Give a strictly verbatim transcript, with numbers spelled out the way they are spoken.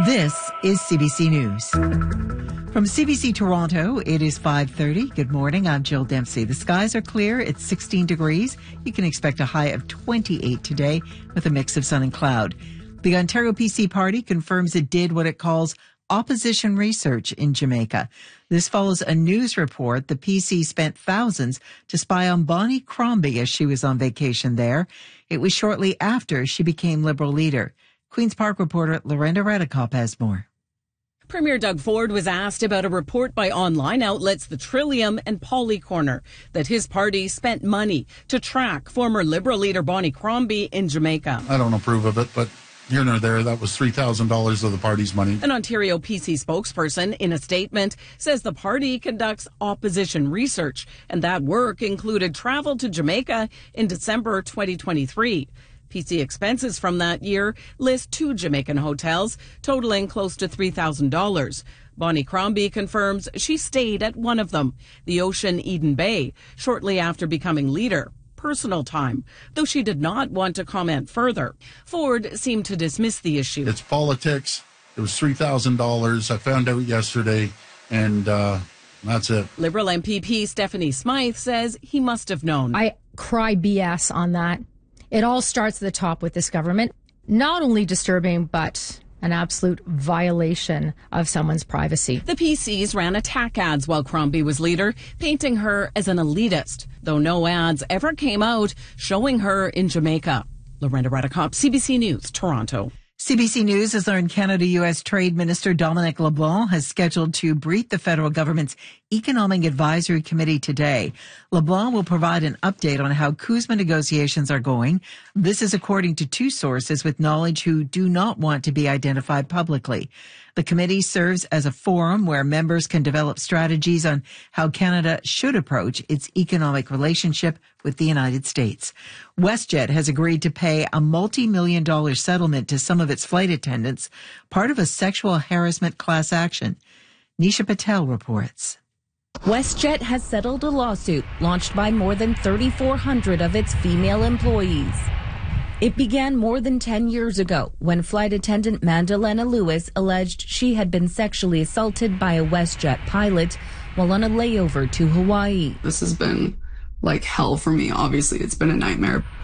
This is C B C News. From C B C Toronto, it is five thirty. Good morning. I'm Jill Dempsey. The skies are clear. It's sixteen degrees. You can expect a high of twenty-eight today with a mix of sun and cloud. The Ontario P C Party confirms it did what it calls opposition research in Jamaica. This follows a news report the P C spent thousands to spy on Bonnie Crombie as she was on vacation there. It was shortly after she became Liberal leader. Queen's Park reporter Lorenda Redekop has more. Premier Doug Ford was asked about a report by online outlets The Trillium and Polycorner that his party spent money to track former Liberal leader Bonnie Crombie in Jamaica. I don't approve of it, but here nor there, that was three thousand dollars of the party's money. An Ontario P C spokesperson in a statement says the party conducts opposition research, and that work included travel to Jamaica in December twenty twenty-three. P C expenses from that year list two Jamaican hotels, totaling close to three thousand dollars. Bonnie Crombie confirms she stayed at one of them, the Ocean Eden Bay, shortly after becoming leader. Personal time, though she did not want to comment further. Ford seemed to dismiss the issue. It's politics. It was three thousand dollars. I found out yesterday, and uh, that's it. Liberal M P P Stephanie Smythe says he must have known. I cry B S on that. It all starts at the top with this government. Not only disturbing, but an absolute violation of someone's privacy. The P Cs ran attack ads while Crombie was leader, painting her as an elitist, though no ads ever came out showing her in Jamaica. Lorenda Redekop, C B C News, Toronto. C B C News has learned Canada-U S Trade Minister Dominic LeBlanc has scheduled to brief the federal government's Economic Advisory Committee today. LeBlanc will provide an update on how CUSMA negotiations are going. This is according to two sources with knowledge who do not want to be identified publicly. The committee serves as a forum where members can develop strategies on how Canada should approach its economic relationship with the United States. WestJet has agreed to pay a multi-million dollar settlement to some of its flight attendants, part of a sexual harassment class action. Nisha Patel reports. WestJet has settled a lawsuit launched by more than thirty-four hundred of its female employees. It began more than ten years ago when flight attendant Mandalena Lewis alleged she had been sexually assaulted by a WestJet pilot while on a layover to Hawaii. This has been like hell for me. Obviously, it's been a nightmare.